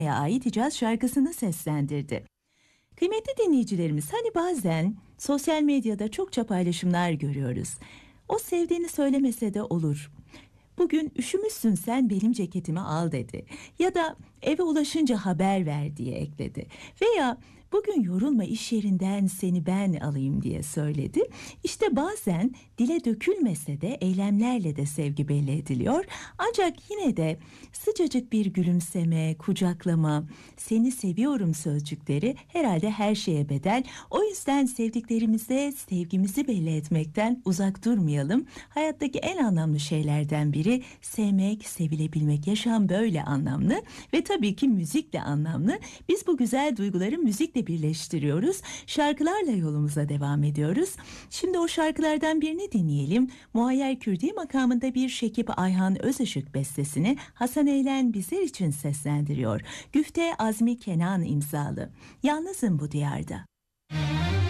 ait icaz şarkısını seslendirdi. Kıymetli dinleyicilerimiz, hani bazen sosyal medyada çokça paylaşımlar görüyoruz. O sevdiğini söylemese de olur. Bugün üşümüşsün sen, benim ceketimi al dedi. Ya da eve ulaşınca haber ver diye ekledi. Veya bugün yorulma, iş yerinden seni ben alayım diye söyledi. İşte bazen dile dökülmese de eylemlerle de sevgi belli ediliyor. Ancak yine de sıcacık bir gülümseme, kucaklama, seni seviyorum sözcükleri herhalde her şeye bedel. O yüzden sevdiklerimize sevgimizi belli etmekten uzak durmayalım. Hayattaki en anlamlı şeylerden biri sevmek, sevilebilmek. Yaşam böyle anlamlı ve tabii ki müzik de anlamlı. Biz bu güzel duyguları müzikle birleştiriyoruz. Şarkılarla yolumuza devam ediyoruz. Şimdi o şarkılardan birini dinleyelim. Muayyer Kürdi makamında bir Şekip Ayhan Özışık bestesini Hasan Eylen bizler için seslendiriyor. Güfte Azmi Kenan imzalı. Yalnızım bu diyarda.